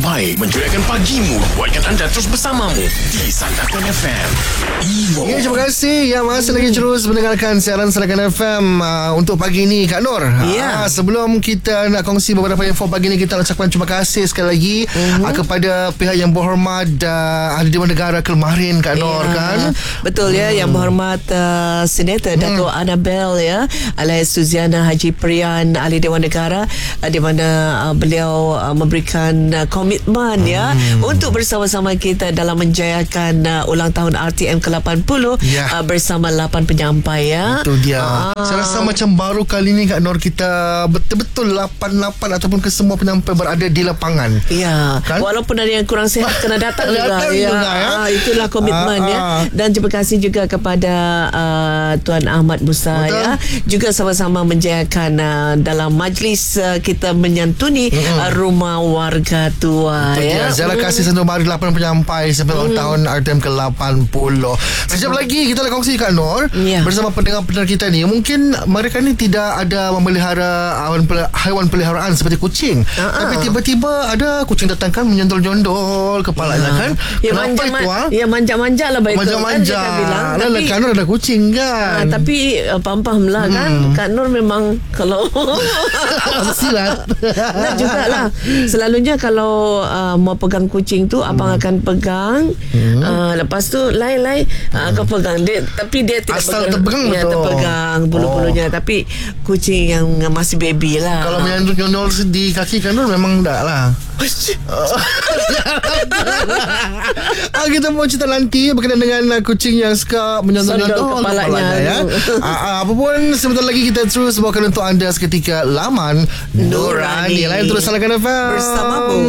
terbaik menceriakan pagimu, buatkan anda terus bersamamu di Sandakan FM. Ya, terima kasih yang masih lagi terus mendengarkan siaran Sandakan FM untuk pagi ni, Kak Nur. Ya. Sebelum kita nak kongsi beberapa info pagi ni, kita nak ucapkan terima kasih sekali lagi kepada pihak yang berhormat Ahli Dewan Negara kemarin, Kak Nur, kan? Betul ya, yang berhormat Senator Dato' Annabel ya, alias Suziana Haji Prian, Ahli Dewan Negara, di mana beliau memberikan komitmen ya untuk bersama-sama kita dalam menjayakan ulang tahun RTM ke-80 bersama 8 penyampai ya. Itu dia. Saya rasa macam baru kali ni, Kak Nur, kita betul-betul 88 ataupun kesemua penyampai berada di lapangan. Ya, kan? Walaupun ada yang kurang sihat kena datang juga ya. Itulah komitmen ya. Dan terima kasih juga kepada Tuan Ahmad Musa ya, juga sama-sama menjayakan dalam majlis kita menyantuni rumah warga tua ya. Ziarah kasih sentuh mari 8 penyampai sebelum tahun RTM ke-80. Sekejap lagi kita nak kongsi, Kak Nur, bersama pendengar-pendengar kita ni. Mungkin mereka ni tidak ada memelihara haiwan peliharaan seperti kucing, tapi tiba-tiba ada kucing datang kan menyondol-nyondol kepalanya kan. Ya, manja-manja lah baik. Manja-manja lah, Kak Nur ada kucing kan. Tapi pam-pam lah kan. Kak Nur memang kalau silat nak jugalah. Selalunya kalau mau pegang kucing tu, abang akan pegang, lepas tu lai-lai kau pegang dia, tapi dia tidak asal pegang, terpegang betul. Terpegang bulu-bulunya, tapi kucing yang masih baby lah. Kalau menyondol di kaki Kak Nur memang tak lah. Kita mau cerita nanti berkenaan dengan kucing yang suka menyondol kepalanya ya. Apa pun sebentar lagi kita terus bawakan untuk anda seketika laman Nurani. Lain terus Sandakan FM bersamamu.